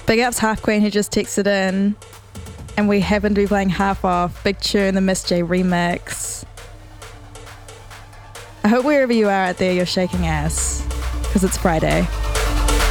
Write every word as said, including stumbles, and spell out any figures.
Big ups Half Queen who just texted in. And we happen to be playing Half Off, Big Tune, the Miss J remix. I hope wherever you are out there, you're shaking ass. Because it's Friday.